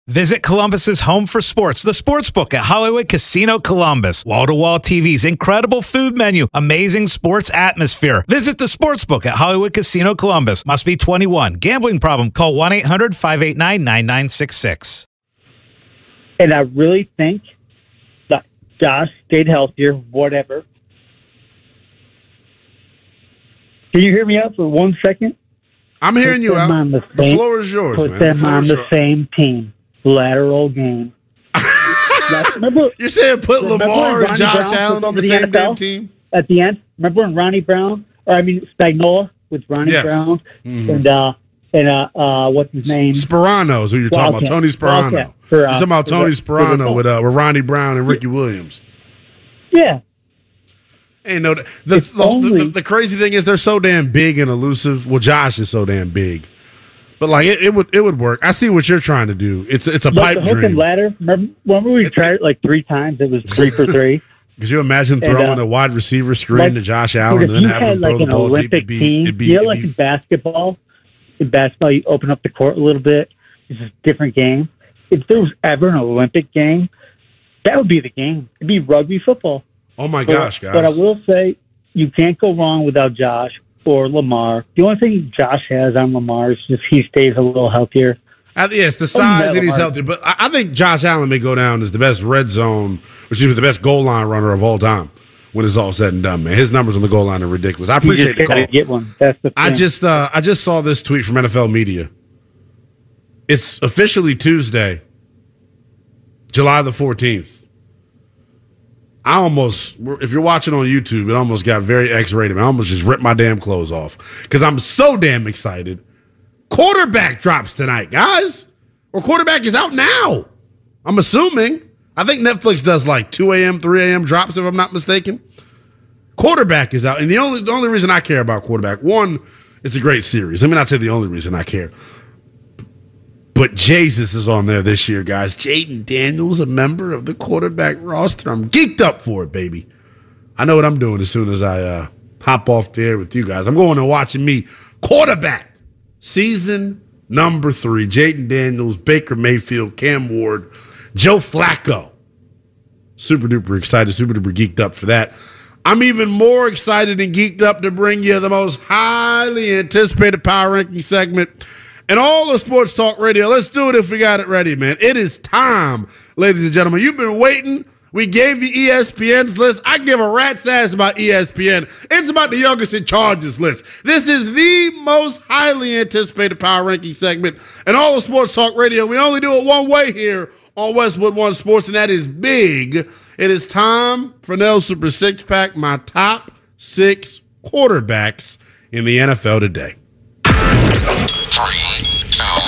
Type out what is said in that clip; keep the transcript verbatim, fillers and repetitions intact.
Visit Columbus's home for sports, the Sportsbook at Hollywood Casino Columbus. Wall-to-wall T Vs, incredible food menu, amazing sports atmosphere. Visit the Sportsbook at Hollywood Casino Columbus. Must be twenty-one. Gambling problem? Call one eight hundred five eight nine nine nine six six. And I really think that Josh stayed healthier, whatever. Can you hear me out for one second? I'm hearing Put you out. The, the same, floor is yours, Put man. them the on the yours. same team. Lateral game. like, remember, You're saying put Lamar and Josh Brown Allen on the, the same N F L damn team? At the end, remember when Ronnie Brown, or I mean Spagnuolo with Ronnie Yes. Brown Mm-hmm. and uh and uh, uh what's his name? Sperano is who you're talking Wildcat. about. Tony Sperano. Wildcat. For, uh, you're talking about for Tony the- Sperano for the- with uh, with Ronnie Brown and Ricky Williams. Yeah. Ain't no the the, the, only- the the crazy thing is they're so damn big and elusive. Well, Josh is so damn big, but like it, it would it would work. I see what you're trying to do. It's it's a Like pipe the hook dream. and ladder. Remember, remember we tried it like three times. It was three for three. Could you imagine And, throwing uh, a wide receiver screen like, to Josh Dude, Allen if and then you having had him throw like the an ball deep? Olympic It'd be, team, it'd be, you know, it'd like be in basketball. In basketball, you open up the court a little bit. It's a different game. If there was ever an Olympic game, that would be the game. It'd be rugby football. oh my But- gosh, guys! But I will say, you can't go wrong without Josh or Lamar. The only thing Josh has on Lamar is just he stays a little healthier. I, yes, the Oh, size no, and he's Lamar. healthy, but I, I think Josh Allen may go down as the best red zone, which is the best goal line runner of all time. When it's all said and done, man, his numbers on the goal line are ridiculous. I You appreciate just the gotta call. get one. That's the thing. I just uh, I just saw this tweet from N F L Media. It's officially Tuesday, July the fourteenth. I almost, if you're watching on YouTube, it almost got very X-rated. I almost just ripped my damn clothes off because I'm so damn excited. Quarterback drops tonight, guys. Or quarterback is out now. I'm assuming. I think Netflix does like two a.m., three a.m. drops, if I'm not mistaken. Quarterback is out. And the only the only reason I care about quarterback, one, it's a great series. Let me not say the only reason I care. But Jesus is on there this year, guys. Jaden Daniels, a member of the quarterback roster. I'm geeked up for it, baby. I know what I'm doing as soon as I uh, hop off the air with you guys. I'm going and watching me quarterback. Season number three. Jaden Daniels, Baker Mayfield, Cam Ward, Joe Flacco. Super duper excited, super duper geeked up for that. I'm even more excited and geeked up to bring you the most highly anticipated power ranking segment in all of sports talk radio. Let's do it if we got it ready, man. It is time, ladies and gentlemen. You've been waiting. We gave you E S P N's list. I give a rat's ass about E S P N. It's about the youngest in charges list. This is the most highly anticipated power ranking segment in all of sports talk radio. We only do it one way here on Westwood One Sports, and that is big. It is time for Nell Super Six Pack, my top six quarterbacks in the N F L today. Three,